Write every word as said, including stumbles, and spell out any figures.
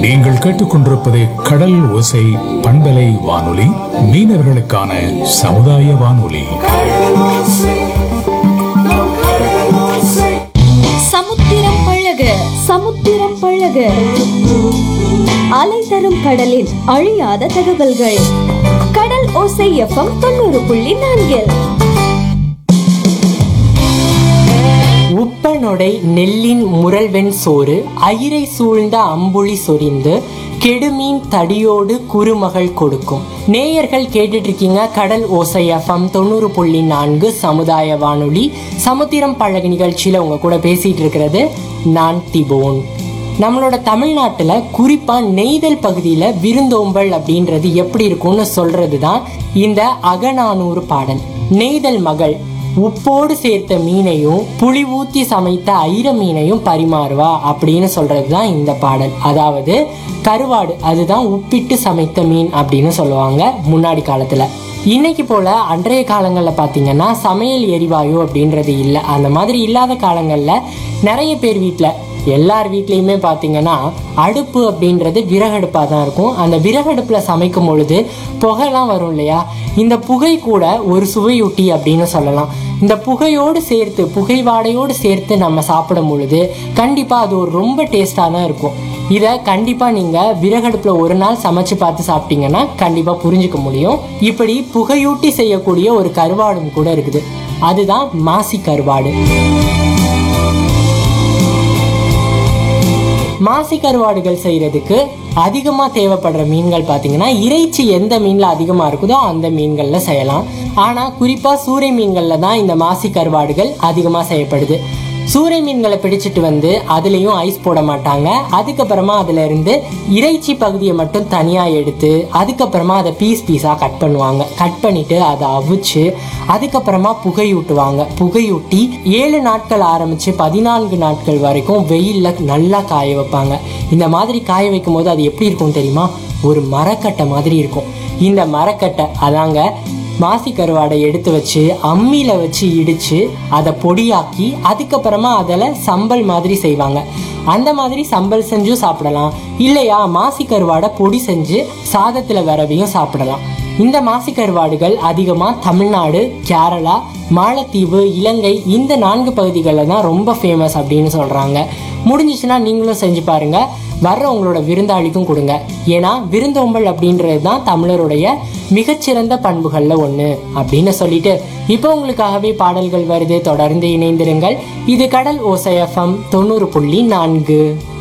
நீங்கள் கேட்டுக்கொண்டிருப்பது கடல் ஓசை பண்பலை வானொலி, மீனவர்களுக்கான சமுதாய வானொலி. சமுத்திரம் பழக சமுத்திரம் பழக அலை தரும் கடலில் அழியாத தகவல்கள். கடல் ஓசை எஃப்எம் தொண்ணூறு புள்ளி நான்கில். உப்பனொடை நெல்லின் முரல்வெண் சோறு அயிரை சூழ்ந்த அம்புலி சொரிந்து கெடுமீன் தடியோடு குறுமகள் கொடுக்கும். நேயர்கள் கேட்டுட்டு இருக்கீங்க கடல் ஓசை எஃப்எம் தொண்ணூறு புள்ளி நான்கு சமுதாய வானொலி. சமுத்திரம் பழகு நிகழ்ச்சியில உங்க கூட பேசிட்டு இருக்கிறது நான் திபோன். நம்மளோட தமிழ்நாட்டுல குறிப்பா நெய்தல் பகுதியில விருந்தோம்பல் அப்படின்றது எப்படி இருக்கும்னு சொல்றது தான் இந்த அகநானூறு பாடல். நெய்தல் மகள் உப்போடு சேர்த்த மீனையும் புளி ஊத்தி சமைத்த ஐர மீனையும் பரிமாறுவா அப்படின்னு சொல்றதுதான் இந்த பாடல். அதாவது கருவாடு, அதுதான் உப்பிட்டு சமைத்த மீன் அப்படின்னு சொல்லுவாங்க முன்னாடி காலத்துல. இன்னைக்கு போல அன்றைய காலங்கள்ல பாத்தீங்கன்னா சமையல் எரிவாயு அப்படின்றது இல்லை. அந்த மாதிரி இல்லாத காலங்கள்ல நிறைய பேர் வீட்டுல, எல்லார் வீட்லயுமே பாத்தீங்கன்னா அடுப்பு அப்படின்றது விறகடுப்பா தான் இருக்கும். அந்த விறகடுப்புல சமைக்கும் பொழுது புகைலாம் வரும் இல்லையா, இந்த புகை கூட ஒரு சுவையூட்டி அப்படின்னு சொல்லலாம். இந்த புகையோடு சேர்த்து, புகை வாடையோடு சேர்த்து நம்ம சாப்பிடும் பொழுது கண்டிப்பா அது ஒரு ரொம்ப டேஸ்டா தான் இருக்கும். இதை கண்டிப்பா நீங்க விறகடுப்புல ஒரு நாள் சமைச்சு பார்த்து சாப்பிட்டீங்கன்னா கண்டிப்பா புரிஞ்சுக்க முடியும். இப்படி புகையூட்டி செய்யக்கூடிய ஒரு கருவாடும் கூட இருக்குது, அதுதான் மாசி கருவாடு. மாசி கருவாடுகள் செய்யறதுக்கு அதிகமா தேவைப்படுற மீன்கள் பாத்தீங்கன்னா, இறைச்சி எந்த மீன்ல அதிகமா இருக்குதோ அந்த மீன்கள்ல செய்யலாம். ஆனா குறிப்பா சூறை மீன்கள்ல தான் இந்த மாசி கருவாடுகள் அதிகமா செய்யப்படுது. சூறை மீன்களை பிடிச்சிட்டு வந்து அதுலயும் ஐஸ் போட மாட்டாங்க. அதுக்கப்புறமா அதுல இருந்து இறைச்சி பகுதியை மட்டும் தனியா எடுத்து அதுக்கப்புறமா அதை பீஸ் பீஸா கட் பண்ணுவாங்க. கட் பண்ணிட்டு அதை அவிச்சு அதுக்கப்புறமா புகையூட்டுவாங்க. புகையூட்டி ஏழு நாட்கள் ஆரம்பிச்சு பதினான்கு நாட்கள் வரைக்கும் வெயில்ல நல்லா காய வைப்பாங்க. இந்த மாதிரி காய வைக்கும் போது அது எப்படி இருக்கும் தெரியுமா? ஒரு மரக்கட்டை மாதிரி இருக்கும். இந்த மரக்கட்டை அதாங்க மாசி கருவாடை எடுத்து வச்சு அம்மியில வச்சு இடிச்சு அதை பொடியாக்கி அதுக்கப்புறமா அதில் சம்பல் மாதிரி செய்வாங்க. அந்த மாதிரி சம்பல் செஞ்சும் சாப்பிடலாம். இல்லையா மாசி கருவாடை பொடி செஞ்சு சாதத்துல விரவியும் சாப்பிடலாம். இந்த மாசி கருவாடுகள் அதிகமா தமிழ்நாடு, கேரளா, மாலத்தீவு, இலங்கை இந்த நான்கு பகுதிகளில் தான் ரொம்ப ஃபேமஸ் அப்படின்னு சொல்றாங்க. முடிஞ்சிச்சுன்னா நீங்களும் செஞ்சு பாருங்க, வர்ற உங்களோட விருந்தாளிக்கும் கொடுங்க. ஏன்னா விருந்தோம்பல் அப்படின்றது தான் தமிழருடைய மிகச்சிறந்த பண்புகள்ல ஒண்ணு அப்படின்னு சொல்லிட்டு இப்போ உங்களுக்காகவே பாடல்கள் வருது. தொடர்ந்து இணைந்திருங்கள். இது கடல் ஓசை எஃப்எம் தொண்ணூறு புள்ளி நான்கு.